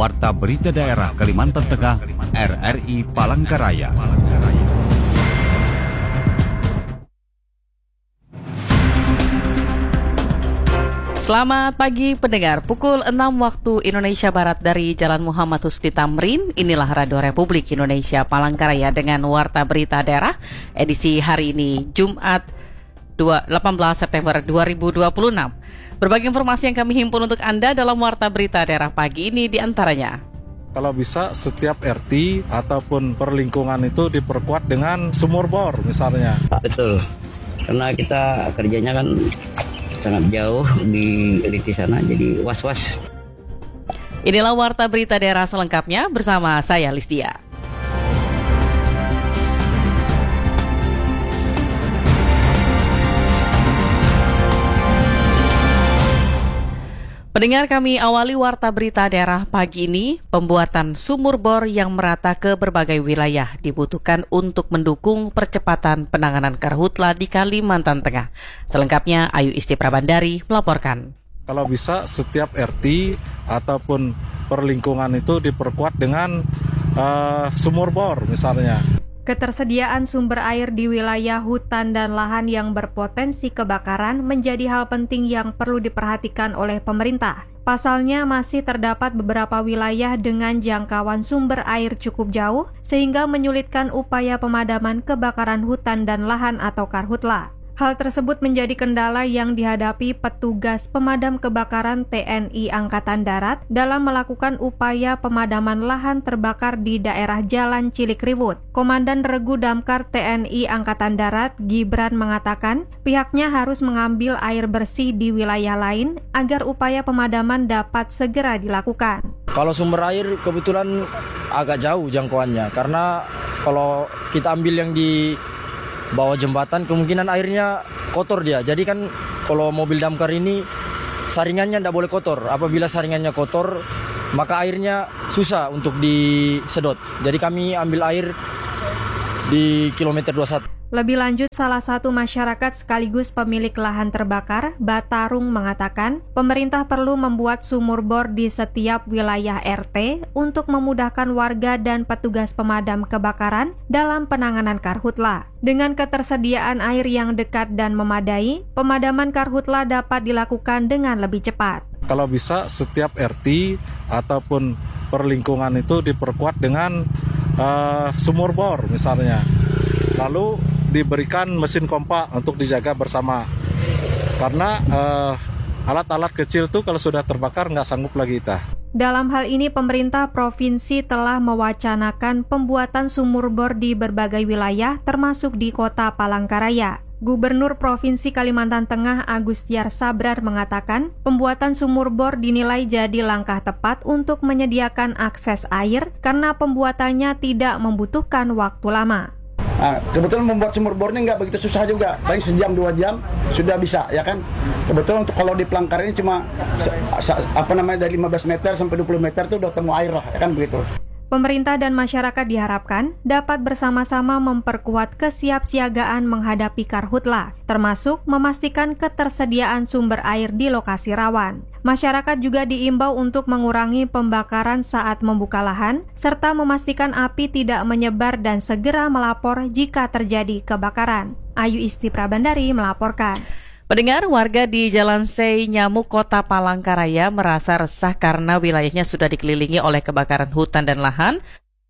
Warta Berita Daerah Kalimantan Tengah, RRI Palangkaraya. Selamat pagi pendengar, pukul 6 waktu Indonesia Barat dari Jalan Muhammad Husni Tamrin. Inilah Radio Republik Indonesia Palangkaraya dengan Warta Berita Daerah edisi hari ini Jumat 18 September 2026. Berbagai informasi yang kami himpun untuk Anda dalam Warta Berita Daerah pagi ini diantaranya. Kalau bisa setiap RT ataupun perlingkungan itu diperkuat dengan sumur bor misalnya. Betul, karena kita kerjanya kan sangat jauh di sana, jadi was-was. Inilah Warta Berita Daerah selengkapnya bersama saya Listia. Pendengar, kami awali Warta Berita Daerah pagi ini. Pembuatan sumur bor yang merata ke berbagai wilayah dibutuhkan untuk mendukung percepatan penanganan karhutla di Kalimantan Tengah. Selengkapnya Ayu Isti Prabandari melaporkan. Kalau bisa setiap RT ataupun perlingkungan itu diperkuat dengan sumur bor misalnya. Ketersediaan sumber air di wilayah hutan dan lahan yang berpotensi kebakaran menjadi hal penting yang perlu diperhatikan oleh pemerintah. Pasalnya masih terdapat beberapa wilayah dengan jangkauan sumber air cukup jauh sehingga menyulitkan upaya pemadaman kebakaran hutan dan lahan atau karhutla. Hal tersebut menjadi kendala yang dihadapi petugas pemadam kebakaran TNI Angkatan Darat dalam melakukan upaya pemadaman lahan terbakar di daerah Jalan Cilikriwut. Komandan Regu Damkar TNI Angkatan Darat, Gibran, mengatakan pihaknya harus mengambil air bersih di wilayah lain agar upaya pemadaman dapat segera dilakukan. Kalau sumber air kebetulan agak jauh jangkauannya, karena kalau kita ambil yang di bawah jembatan kemungkinan airnya kotor dia. Jadi kan kalau mobil damkar ini saringannya tidak boleh kotor. Apabila saringannya kotor maka airnya susah untuk disedot. Jadi kami ambil air di kilometer 21. Lebih lanjut, salah satu masyarakat sekaligus pemilik lahan terbakar, Batarung, mengatakan pemerintah perlu membuat sumur bor di setiap wilayah RT untuk memudahkan warga dan petugas pemadam kebakaran dalam penanganan karhutla. Dengan ketersediaan air yang dekat dan memadai, pemadaman karhutla dapat dilakukan dengan lebih cepat. Kalau bisa setiap RT ataupun perlingkungan itu diperkuat dengan sumur bor misalnya. Lalu diberikan mesin pompa untuk dijaga bersama. Karena alat-alat kecil tuh kalau sudah terbakar nggak sanggup lagi kita. Dalam hal ini, pemerintah provinsi telah mewacanakan pembuatan sumur bor di berbagai wilayah termasuk di kota Palangkaraya. Gubernur Provinsi Kalimantan Tengah Agustiar Sabrar mengatakan pembuatan sumur bor dinilai jadi langkah tepat untuk menyediakan akses air karena pembuatannya tidak membutuhkan waktu lama. Nah, kebetulan membuat sumur bornya nggak begitu susah juga, paling sejam 2 jam sudah bisa, ya kan. Kebetulan untuk kalau di Palangkaraya ini cuma dari 15 meter sampai 20 meter tuh udah temu air lah, ya kan begitu. Pemerintah dan masyarakat diharapkan dapat bersama-sama memperkuat kesiapsiagaan menghadapi karhutla, termasuk memastikan ketersediaan sumber air di lokasi rawan. Masyarakat juga diimbau untuk mengurangi pembakaran saat membuka lahan, serta memastikan api tidak menyebar dan segera melapor jika terjadi kebakaran. Ayu Isti Prabandari melaporkan. Pendengar, warga di Jalan Sei Nyamuk, Kota Palangkaraya merasa resah karena wilayahnya sudah dikelilingi oleh kebakaran hutan dan lahan.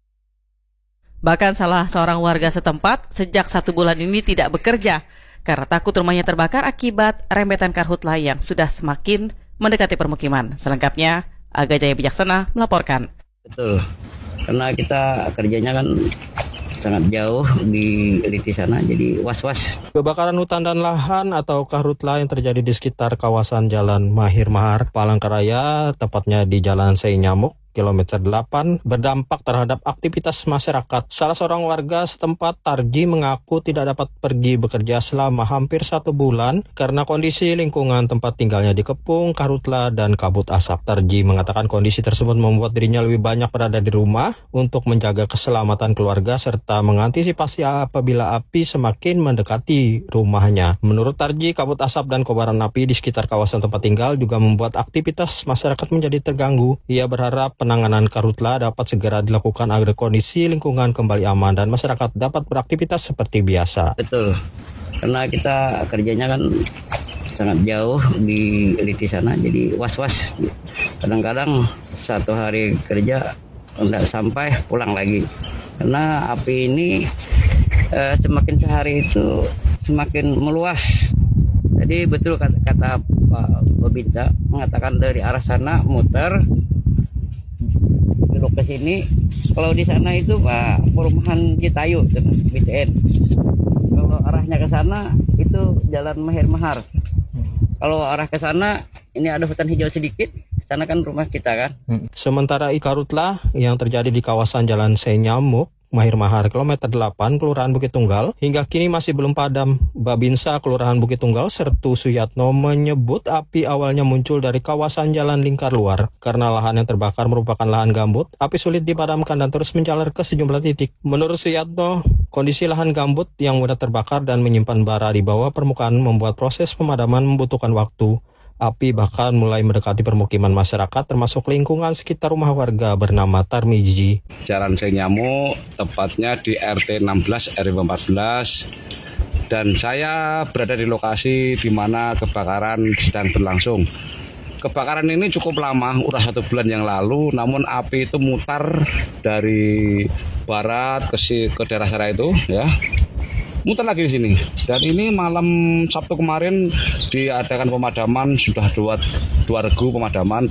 Bahkan salah seorang warga setempat sejak 1 bulan ini tidak bekerja karena takut rumahnya terbakar akibat rembetan karhutla yang sudah semakin mendekati permukiman. Selengkapnya, Aga Jaya Bijaksana melaporkan. Betul, karena kita kerjanya kan sangat jauh di sana, jadi was-was. Kebakaran hutan dan lahan atau karhutla yang terjadi di sekitar kawasan Jalan Mahir Mahar, Palangkaraya, tepatnya di Jalan Sei Nyamuk, kilometer 8 berdampak terhadap aktivitas masyarakat. Salah seorang warga setempat, Tarji, mengaku tidak dapat pergi bekerja selama hampir 1 bulan karena kondisi lingkungan tempat tinggalnya dikepung karhutla dan kabut asap. Tarji mengatakan kondisi tersebut membuat dirinya lebih banyak berada di rumah untuk menjaga keselamatan keluarga serta mengantisipasi apabila api semakin mendekati rumahnya. Menurut Tarji, kabut asap dan kobaran api di sekitar kawasan tempat tinggal juga membuat aktivitas masyarakat menjadi terganggu. Ia berharap penanganan karhutla dapat segera dilakukan agar kondisi lingkungan kembali aman dan masyarakat dapat beraktivitas seperti biasa. Betul, karena kita kerjanya kan sangat jauh di sana, jadi was-was. Kadang-kadang satu hari kerja nggak sampai pulang lagi, karena api ini semakin sehari itu semakin meluas. Jadi betul kata Pak Babinsa mengatakan dari arah sana muter belok ke sini. Kalau di sana itu Pak perumahan Citayu BTN. Kalau arahnya ke sana itu Jalan Mahir Mahar. Kalau arah ke sana ini ada hutan hijau sedikit. Sana kan rumah kita kan. Sementara karhutla yang terjadi di kawasan Jalan Senyamuk Mahir Mahar kilometer 8 Kelurahan Bukit Tunggal hingga kini masih belum padam. Babinsa Kelurahan Bukit Tunggal Sertu Suyatno menyebut api awalnya muncul dari kawasan jalan lingkar luar. Karena lahan yang terbakar merupakan lahan gambut, api sulit dipadamkan dan terus menjalar ke sejumlah titik. Menurut Suyatno, kondisi lahan gambut yang mudah terbakar dan menyimpan bara di bawah permukaan membuat proses pemadaman membutuhkan waktu. Api bahkan mulai mendekati permukiman masyarakat termasuk lingkungan sekitar rumah warga bernama Tarmiji. Jalan Senyamuk, tepatnya di RT 16 RW 14, dan saya berada di lokasi di mana kebakaran sedang berlangsung. Kebakaran ini cukup lama, udah 1 bulan yang lalu, namun api itu mutar dari barat ke daerah sana itu, ya. Muter lagi di sini. Dan ini malam Sabtu kemarin diadakan pemadaman, sudah dua regu pemadaman.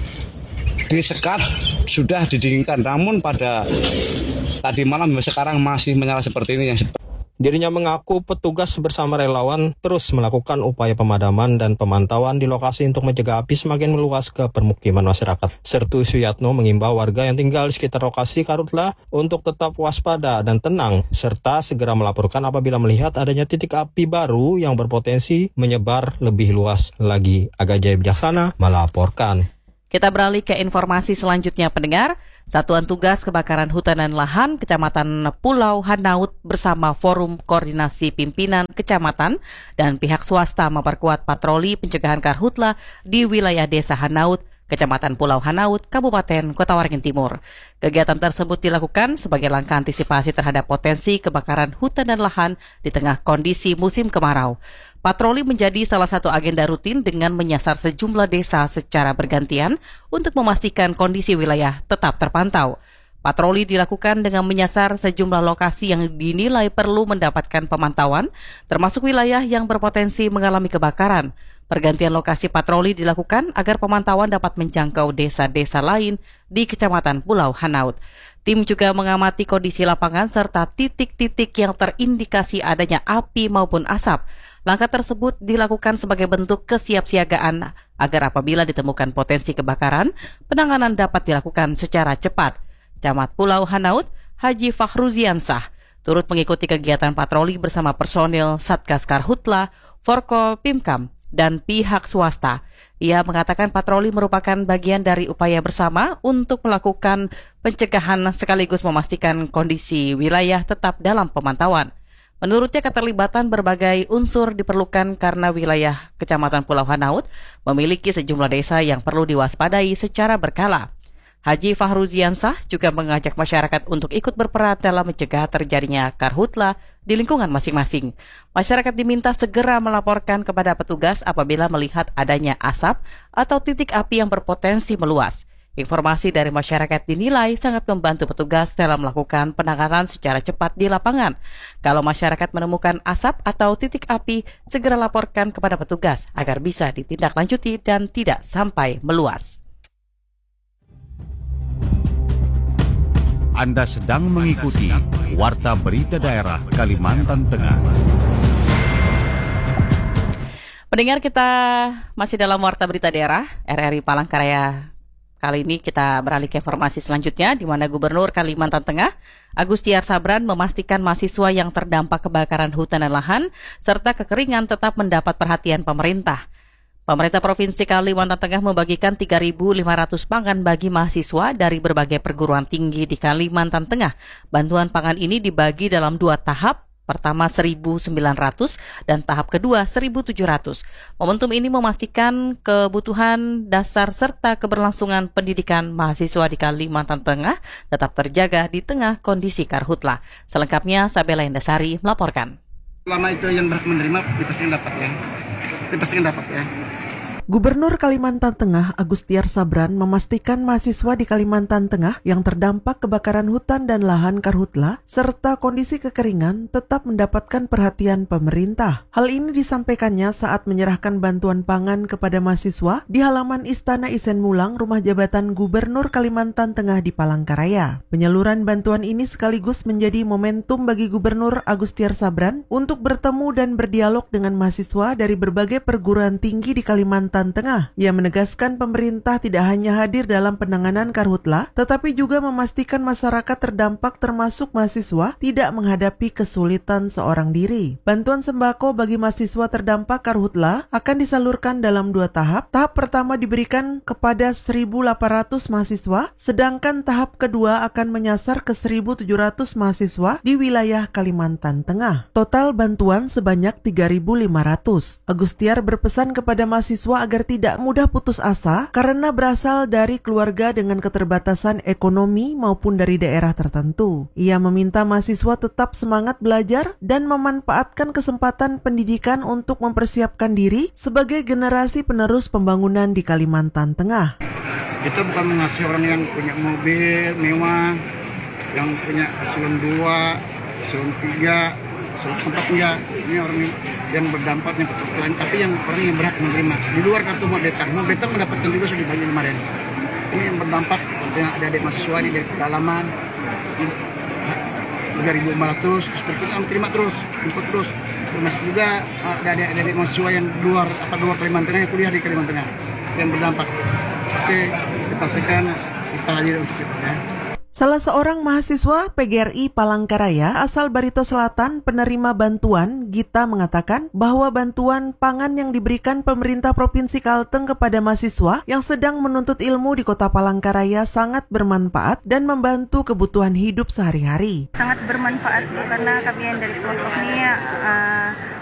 Disekat, sudah didinginkan. Namun pada tadi malam sekarang masih menyala seperti ini. Dirinya mengaku petugas bersama relawan terus melakukan upaya pemadaman dan pemantauan di lokasi untuk mencegah api semakin meluas ke permukiman masyarakat. Sertu Suyatno mengimbau warga yang tinggal di sekitar lokasi karhutla untuk tetap waspada dan tenang, serta segera melaporkan apabila melihat adanya titik api baru yang berpotensi menyebar lebih luas lagi. Aga Jaya Bijaksana melaporkan. Kita beralih ke informasi selanjutnya, pendengar. Satuan Tugas Kebakaran Hutan dan Lahan Kecamatan Pulau Hanaut bersama Forum Koordinasi Pimpinan Kecamatan dan pihak swasta memperkuat patroli pencegahan karhutla di wilayah Desa Hanaut, Kecamatan Pulau Hanaut, Kabupaten Kota Waringin Timur. Kegiatan tersebut dilakukan sebagai langkah antisipasi terhadap potensi kebakaran hutan dan lahan di tengah kondisi musim kemarau. Patroli menjadi salah satu agenda rutin dengan menyasar sejumlah desa secara bergantian untuk memastikan kondisi wilayah tetap terpantau. Patroli dilakukan dengan menyasar sejumlah lokasi yang dinilai perlu mendapatkan pemantauan, termasuk wilayah yang berpotensi mengalami kebakaran. Pergantian lokasi patroli dilakukan agar pemantauan dapat menjangkau desa-desa lain di Kecamatan Pulau Hanaut. Tim juga mengamati kondisi lapangan serta titik-titik yang terindikasi adanya api maupun asap. Langkah tersebut dilakukan sebagai bentuk kesiapsiagaan agar apabila ditemukan potensi kebakaran, penanganan dapat dilakukan secara cepat. Camat Pulau Hanaut, Haji Fahruziansah, turut mengikuti kegiatan patroli bersama personil Satgas Karhutla, Forko Pimkam, dan pihak swasta. Ia mengatakan patroli merupakan bagian dari upaya bersama untuk melakukan pencegahan sekaligus memastikan kondisi wilayah tetap dalam pemantauan. Menurutnya keterlibatan berbagai unsur diperlukan karena wilayah Kecamatan Pulau Hanaut memiliki sejumlah desa yang perlu diwaspadai secara berkala. Haji Fahruziansah juga mengajak masyarakat untuk ikut berperan dalam mencegah terjadinya karhutla di lingkungan masing-masing. Masyarakat diminta segera melaporkan kepada petugas apabila melihat adanya asap atau titik api yang berpotensi meluas. Informasi dari masyarakat dinilai sangat membantu petugas dalam melakukan penanganan secara cepat di lapangan. Kalau masyarakat menemukan asap atau titik api, segera laporkan kepada petugas agar bisa ditindaklanjuti dan tidak sampai meluas. Anda sedang mengikuti Warta Berita Daerah Kalimantan Tengah. Pendengar, kita masih dalam Warta Berita Daerah RRI Palangkaraya. Kali ini kita beralih ke informasi selanjutnya, di mana Gubernur Kalimantan Tengah, Agustiar Sabran, memastikan mahasiswa yang terdampak kebakaran hutan dan lahan serta kekeringan tetap mendapat perhatian pemerintah. Pemerintah Provinsi Kalimantan Tengah membagikan 3.500 pangan bagi mahasiswa dari berbagai perguruan tinggi di Kalimantan Tengah. Bantuan pangan ini dibagi dalam 2 tahap. pertama 1.900 dan tahap kedua 1.700. Momentum ini memastikan kebutuhan dasar serta keberlangsungan pendidikan mahasiswa di Kalimantan Tengah tetap terjaga di tengah kondisi karhutla. Selengkapnya Sabela Indasari melaporkan. Selama itu yang berhak menerima dipastikan dapat ya. Gubernur Kalimantan Tengah Agustiar Sabran memastikan mahasiswa di Kalimantan Tengah yang terdampak kebakaran hutan dan lahan karhutla serta kondisi kekeringan tetap mendapatkan perhatian pemerintah. Hal ini disampaikannya saat menyerahkan bantuan pangan kepada mahasiswa di halaman Istana Isen Mulang, rumah jabatan Gubernur Kalimantan Tengah di Palangkaraya. Penyaluran bantuan ini sekaligus menjadi momentum bagi Gubernur Agustiar Sabran untuk bertemu dan berdialog dengan mahasiswa dari berbagai perguruan tinggi di Kalimantan Tengah. Ia menegaskan pemerintah tidak hanya hadir dalam penanganan karhutla, tetapi juga memastikan masyarakat terdampak termasuk mahasiswa tidak menghadapi kesulitan seorang diri. Bantuan sembako bagi mahasiswa terdampak karhutla akan disalurkan dalam 2 tahap. Tahap pertama diberikan kepada 1.800 mahasiswa, sedangkan tahap kedua akan menyasar ke 1.700 mahasiswa di wilayah Kalimantan Tengah. Total bantuan sebanyak 3.500. Agustiar berpesan kepada mahasiswa agar tidak mudah putus asa karena berasal dari keluarga dengan keterbatasan ekonomi maupun dari daerah tertentu. Ia meminta mahasiswa tetap semangat belajar dan memanfaatkan kesempatan pendidikan untuk mempersiapkan diri sebagai generasi penerus pembangunan di Kalimantan Tengah. Kita bukan mengasih orang yang punya mobil mewah, yang punya eselon 2, eselon 3, eselon 4 enggak. Ini orang yang berdampak yang lain, tapi yang orang yang berhak menerima di luar kartu Modetang mendapatkan juga sudah dibagi kemarin. Ini yang berdampak dengan adik-adik mahasiswa di pedalaman 3.500 terus berikutnya terima terus input terus, termasuk juga ada adik-adik mahasiswa yang luar Kalimantan Tengah yang kuliah di Kalimantan Tengah yang berdampak pasti dipastikan kita hadir untuk itu ya. Salah seorang mahasiswa PGRI Palangkaraya asal Barito Selatan penerima bantuan, Gita, mengatakan bahwa bantuan pangan yang diberikan pemerintah Provinsi Kalteng kepada mahasiswa yang sedang menuntut ilmu di Kota Palangkaraya sangat bermanfaat dan membantu kebutuhan hidup sehari-hari. Sangat bermanfaat karena kami yang dari pelosok ini